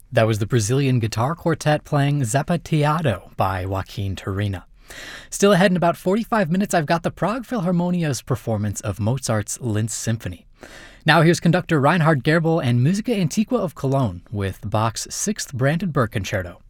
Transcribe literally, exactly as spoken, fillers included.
That was the Brazilian guitar quartet playing Zapateado by Joaquin Turina. Still ahead in about forty-five minutes, I've got the Prague Philharmonia's performance of Mozart's Linz Symphony. Now here's conductor Reinhard Gerbel and Musica Antiqua of Cologne with Bach's Sixth Brandenburg Concerto.